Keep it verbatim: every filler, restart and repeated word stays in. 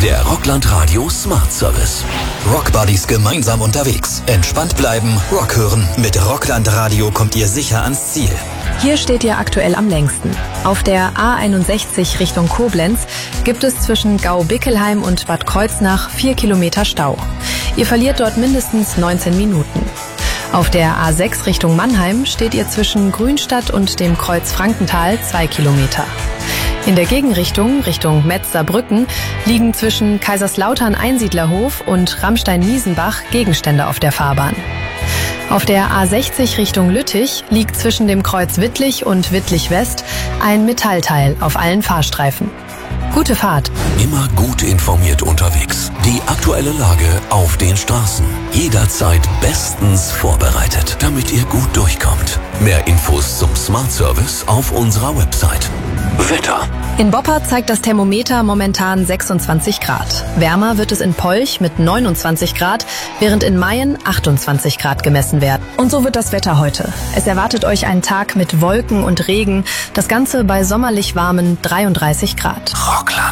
Der Rockland Radio Smart Service. Rockbuddies gemeinsam unterwegs. Entspannt bleiben, Rock hören. Mit Rockland Radio kommt ihr sicher ans Ziel. Hier steht ihr aktuell am längsten. Auf der A einundsechzig Richtung Koblenz gibt es zwischen Gau-Bickelheim und Bad Kreuznach vier Kilometer Stau. Ihr verliert dort mindestens neunzehn Minuten. Auf der A sechs Richtung Mannheim steht ihr zwischen Grünstadt und dem Kreuz Frankenthal zwei Kilometer. In der Gegenrichtung, Richtung Metzerbrücken, liegen zwischen Kaiserslautern-Einsiedlerhof und Rammstein-Miesenbach Gegenstände auf der Fahrbahn. Auf der A sechzig Richtung Lüttich liegt zwischen dem Kreuz Wittlich und Wittlich West ein Metallteil auf allen Fahrstreifen. Gute Fahrt. Immer gut informiert unterwegs. Die aktuelle Lage auf den Straßen. Jederzeit bestens vorbereitet, damit ihr gut durchkommt. Mehr Infos zum Smart Service auf unserer Website. Wetter. In Boppa zeigt das Thermometer momentan sechsundzwanzig Grad. Wärmer wird es in Polch mit neunundzwanzig Grad, während in Mayen achtundzwanzig Grad gemessen werden. Und so wird das Wetter heute. Es erwartet euch ein Tag mit Wolken und Regen, das Ganze bei sommerlich warmen dreiunddreißig Grad. Rockland.